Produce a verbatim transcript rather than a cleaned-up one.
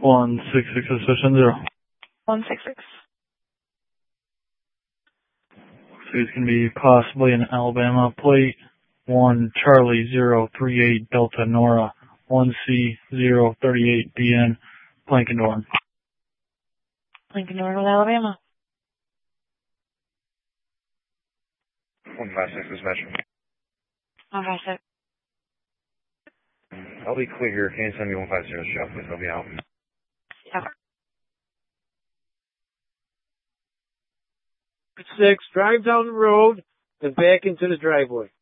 one six six, session zero. one six six. So it's going to be possibly an Alabama plate, one Charlie zero three eight Delta Nora, one C zero thirty-eight B N, Plankendorn. Plankendorn with Alabama. one five six is measured. one five six. I'll be clear here. Can you send me one five zero show, please? I'll be out. Yeah. Six, drive down the road and back into the driveway.